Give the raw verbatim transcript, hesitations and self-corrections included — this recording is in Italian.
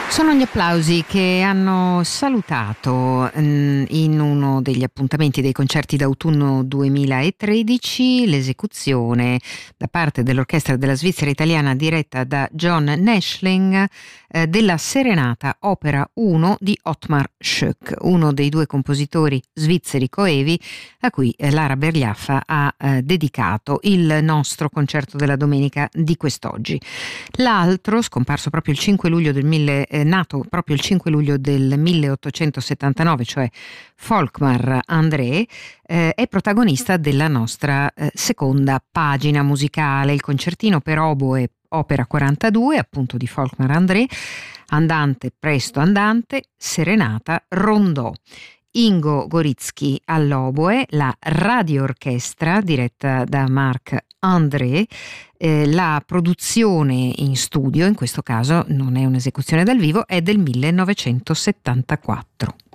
Sono gli applausi che hanno salutato mh, in uno degli appuntamenti dei concerti d'autunno duemilatredici l'esecuzione da parte dell'Orchestra della Svizzera Italiana diretta da John Neschling eh, della Serenata Opera uno di Ottmar Schoeck, uno dei due compositori svizzeri coevi a cui eh, Lara Bergliaffa ha eh, dedicato il nostro concerto della domenica di quest'oggi. L'altro, scomparso proprio il cinque luglio del mille eh, nato proprio il cinque luglio del milleottocentosettantanove, cioè Volkmar André, eh, è protagonista della nostra eh, seconda pagina musicale, il concertino per oboe opera quarantadue, appunto di Volkmar André, andante presto andante, serenata rondò. Ingo Goritsky all'oboe, la radioorchestra diretta da Marc André, eh, la produzione in studio, in questo caso non è un'esecuzione dal vivo, è del millenovecentosettantaquattro.